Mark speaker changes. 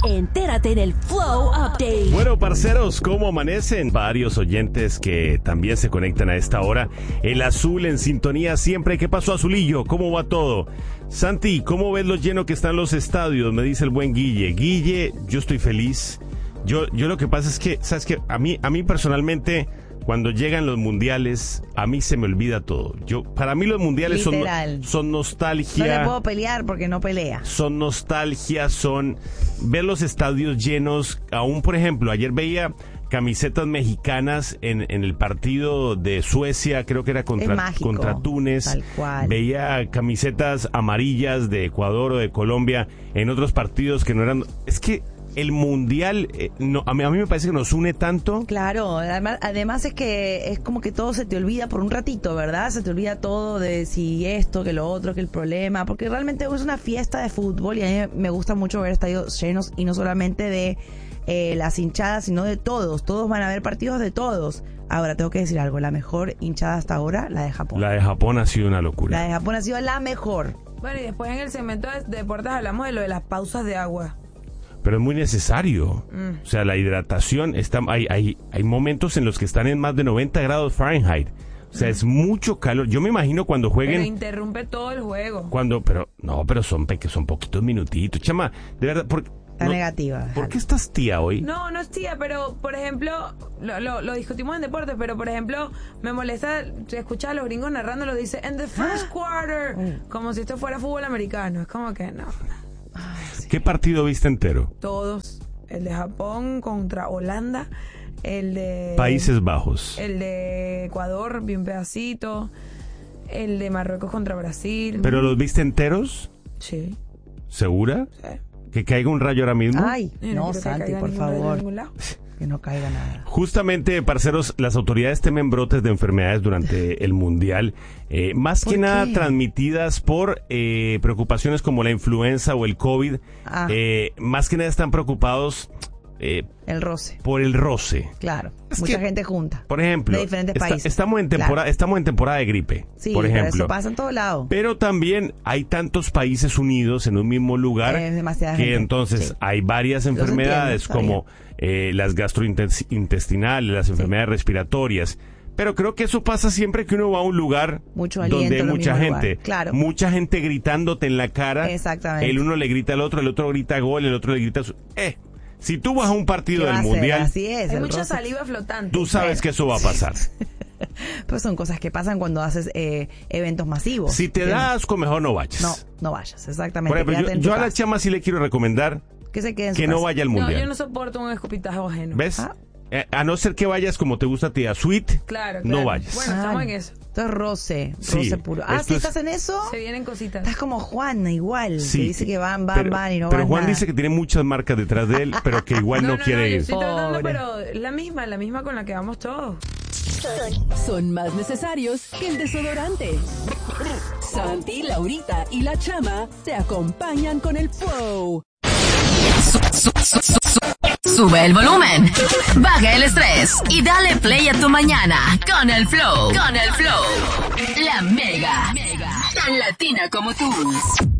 Speaker 1: Entérate en el Flow Update.
Speaker 2: Bueno, parceros, ¿cómo amanecen? Varios oyentes que también se conectan a esta hora. El Azul en sintonía siempre. ¿Qué pasó, Azulillo? ¿Cómo va todo? Santi, ¿cómo ves lo lleno que están los estadios? Me dice el buen Guille. Guille, yo estoy feliz. Yo lo que pasa es que, ¿sabes qué? A mí personalmente, cuando llegan los mundiales, a mí se me olvida todo. Para mí los mundiales son nostalgia.
Speaker 3: No le puedo pelear porque no pelea.
Speaker 2: Son nostalgia, son ver los estadios llenos. Aún, por ejemplo, ayer veía camisetas mexicanas en el partido de Suecia, creo que era contra Túnez. Tal cual. Veía camisetas amarillas de Ecuador o de Colombia en otros partidos que no eran. Es que el mundial, a mí me parece que nos une tanto.
Speaker 3: Claro, además es que es como que todo se te olvida por un ratito, ¿verdad? Se te olvida todo de si esto, que lo otro, que el problema, porque realmente es una fiesta de fútbol y a mí me gusta mucho ver estadios llenos y no solamente de las hinchadas, sino de todos. Todos van a ver partidos de todos. Ahora, tengo que decir algo, la mejor hinchada hasta ahora, la de Japón.
Speaker 2: La de Japón ha sido una locura.
Speaker 3: La de Japón ha sido la mejor.
Speaker 4: Bueno, y después en el segmento de deportes hablamos de lo de las pausas de agua.
Speaker 2: Pero es muy necesario. O sea, la hidratación, hay momentos en los que están en más de 90 grados Fahrenheit. O sea, es mucho calor. Yo me imagino cuando jueguen.
Speaker 4: Pero interrumpe todo el juego.
Speaker 2: Pero son poquitos minutitos. Chama, de verdad,
Speaker 3: Está negativa.
Speaker 2: ¿Por qué estás tía hoy?
Speaker 4: No es tía, pero por ejemplo, lo discutimos en deportes, pero por ejemplo, me molesta escuchar a los gringos narrando, lo dice en the first quarter, como si esto fuera fútbol americano. Es como que no.
Speaker 3: Ay, sí.
Speaker 2: ¿Qué partido viste entero?
Speaker 4: Todos. El de Japón contra Holanda, el de
Speaker 2: Países Bajos,
Speaker 4: el de Ecuador, vi un pedacito, el de Marruecos contra Brasil.
Speaker 2: ¿Pero los viste enteros?
Speaker 4: Sí.
Speaker 2: ¿Segura?
Speaker 4: Sí.
Speaker 2: ¿Que caiga un rayo ahora mismo?
Speaker 3: Ay, no, Santi, por favor. Que no caiga nada.
Speaker 2: Justamente, parceros, las autoridades temen brotes de enfermedades durante el Mundial, más que nada transmitidas por preocupaciones como la influenza o el COVID. Más que nada están preocupados
Speaker 3: el roce.
Speaker 2: Por el roce.
Speaker 3: Claro, mucha gente junta.
Speaker 2: Por ejemplo,
Speaker 3: de diferentes países.
Speaker 2: Estamos en temporada de gripe.
Speaker 3: Sí,
Speaker 2: por ejemplo.
Speaker 3: pero eso pasa en todo lado.
Speaker 2: Pero también hay tantos países unidos en un mismo lugar que entonces hay varias enfermedades como las gastrointestinales, las enfermedades respiratorias. Pero creo que eso pasa siempre que uno va a un lugar donde hay mucha gente.
Speaker 3: Claro.
Speaker 2: Mucha gente gritándote en la cara.
Speaker 3: Exactamente.
Speaker 2: El uno le grita al otro, el otro grita gol, el otro le grita... Si tú vas a un partido del Mundial,
Speaker 3: así es,
Speaker 4: hay mucha saliva flotante.
Speaker 2: Tú sabes que eso va a pasar.
Speaker 3: Pues son cosas que pasan cuando haces eventos masivos.
Speaker 2: Si te da asco, mejor no vayas.
Speaker 3: No vayas, exactamente.
Speaker 2: Por ejemplo, yo a la chama sí le quiero recomendar que no vaya al Mundial.
Speaker 4: No, yo no soporto un escupitajo ajeno.
Speaker 2: ¿Ves? A no ser que vayas como te gusta a ti, a Sweet,
Speaker 4: claro.
Speaker 2: No vayas.
Speaker 4: Bueno, estamos en eso.
Speaker 3: Esto es roce puro. ¿Sí estás en eso?
Speaker 4: Se vienen cositas.
Speaker 3: Estás como Juan, igual,
Speaker 2: sí,
Speaker 3: que dice que van y no van.
Speaker 2: Pero Juan dice que tiene muchas marcas detrás de él, pero que igual no quiere ir.
Speaker 4: Yo estoy tratando, pero la misma con la que vamos todos.
Speaker 1: Son más necesarios que el desodorante. Santi, Laurita y la Chama te acompañan con el Flow.
Speaker 5: Sube el volumen, baja el estrés y dale play a tu mañana con el Flow. La Mega, tan latina como tú.